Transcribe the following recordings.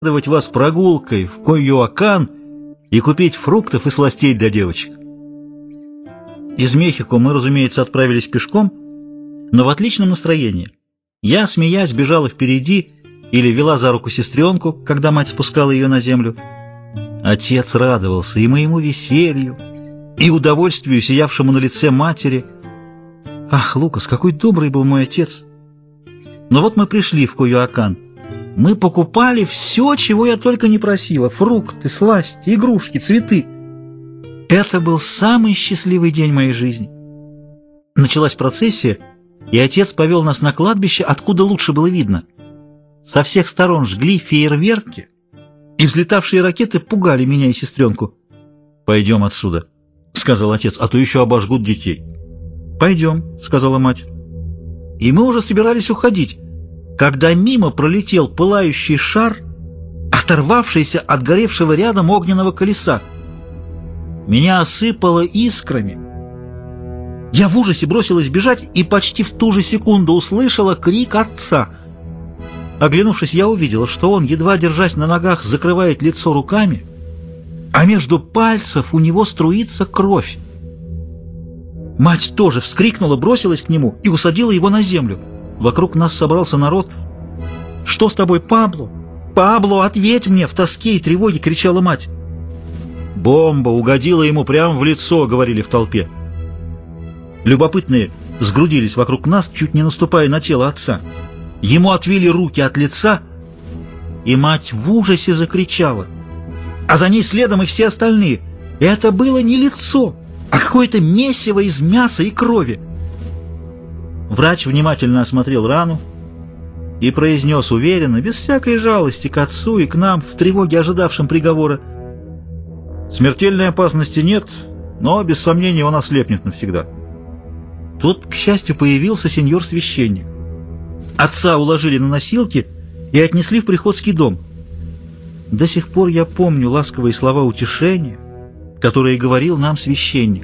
радовать вас прогулкой в Койоакан и купить фруктов и сластей для девочек. Из Мехико мы, разумеется, отправились пешком, но в отличном настроении. Я, смеясь, бежала впереди или вела за руку сестренку, когда мать спускала ее на землю. Отец радовался и моему веселью, и удовольствию, сиявшему на лице матери. Ах, Лукас, какой добрый был мой отец! Но вот мы пришли в Койоакан. Мы покупали все, чего я только не просила: фрукты, сласти, игрушки, цветы. Это был самый счастливый день моей жизни. Началась процессия, и отец повел нас на кладбище, откуда лучше было видно. Со всех сторон жгли фейерверки, и взлетавшие ракеты пугали меня и сестренку. «Пойдем отсюда», — сказал отец, — «а то еще обожгут детей». «Пойдем», — сказала мать. И мы уже собирались уходить, когда мимо пролетел пылающий шар, оторвавшийся от горевшего рядом огненного колеса. Меня осыпало искрами. Я в ужасе бросилась бежать и почти в ту же секунду услышала крик отца. Оглянувшись, я увидела, что он, едва держась на ногах, закрывает лицо руками, а между пальцев у него струится кровь. Мать тоже вскрикнула, бросилась к нему и усадила его на землю. Вокруг нас собрался народ. «Что с тобой, Пабло? Пабло, ответь мне!» — в тоске и тревоге кричала мать. «Бомба угодила ему прямо в лицо», — говорили в толпе. Любопытные сгрудились вокруг нас, чуть не наступая на тело отца. Ему отвели руки от лица, и мать в ужасе закричала. А за ней следом и все остальные. Это было не лицо, а какое-то месиво из мяса и крови. Врач внимательно осмотрел рану и произнес уверенно, без всякой жалости к отцу и к нам, в тревоге ожидавшим приговора: «Смертельной опасности нет, но, без сомнения, он ослепнет навсегда». Тут, к счастью, появился сеньор-священник. Отца уложили на носилки и отнесли в приходский дом. До сих пор я помню ласковые слова утешения, которые говорил нам священник.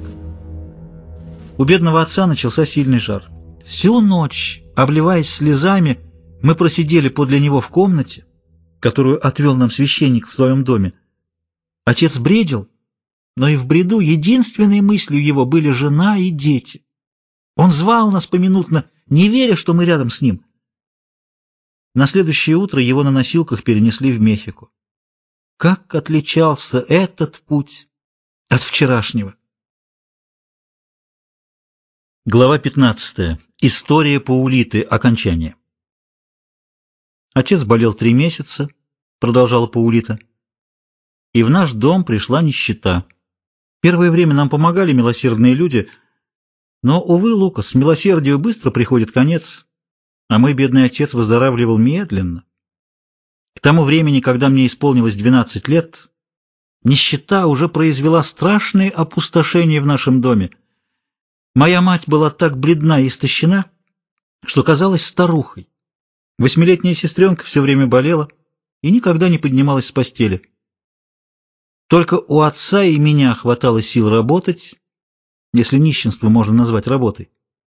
У бедного отца начался сильный жар. Всю ночь, обливаясь слезами, мы просидели подле него в комнате, которую отвел нам священник в своем доме. Отец бредил, но и в бреду единственной мыслью его были жена и дети. Он звал нас поминутно, не веря, что мы рядом с ним. На следующее утро его на носилках перенесли в Мехико. Как отличался этот путь от вчерашнего! Глава 15. История Паулиты. Окончание. Отец болел 3 месяца, продолжала Паулита, и в наш дом пришла нищета. Первое время нам помогали милосердные люди, но, увы, Лукас, милосердию быстро приходит конец, а мой бедный отец выздоравливал медленно. К тому времени, когда мне исполнилось 12 лет, нищета уже произвела страшные опустошения в нашем доме. Моя мать была так бледна и истощена, что казалась старухой. 8-летняя сестренка все время болела и никогда не поднималась с постели. Только у отца и меня хватало сил работать, если нищенство можно назвать работой.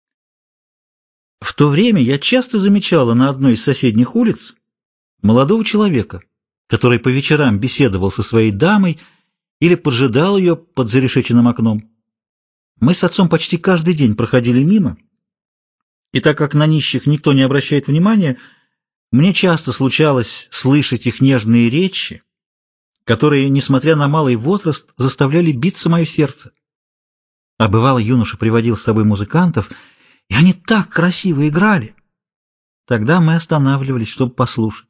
В то время я часто замечала на одной из соседних улиц молодого человека, который по вечерам беседовал со своей дамой или поджидал ее под зарешеченным окном. Мы с отцом почти каждый день проходили мимо, и так как на нищих никто не обращает внимания, мне часто случалось слышать их нежные речи, которые, несмотря на малый возраст, заставляли биться мое сердце. А бывало, юноша приводил с собой музыкантов, и они так красиво играли. Тогда мы останавливались, чтобы послушать.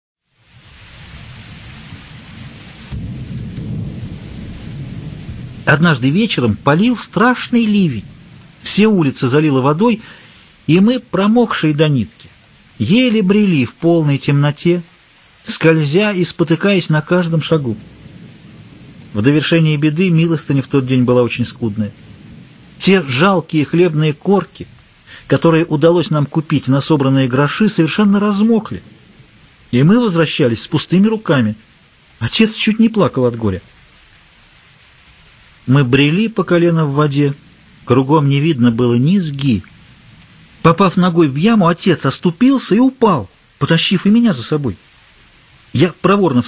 Однажды вечером полил страшный ливень. Все улицы залило водой, и мы, промокшие до нитки, еле брели в полной темноте, скользя и спотыкаясь на каждом шагу. В довершение беды милостыня в тот день была очень скудная. Те жалкие хлебные корки, которые удалось нам купить на собранные гроши, совершенно размокли, и мы возвращались с пустыми руками. Отец чуть не плакал от горя. Мы брели по колено в воде, кругом не видно было низги. Попав ногой в яму, отец оступился и упал, потащив и меня за собой. Я проворно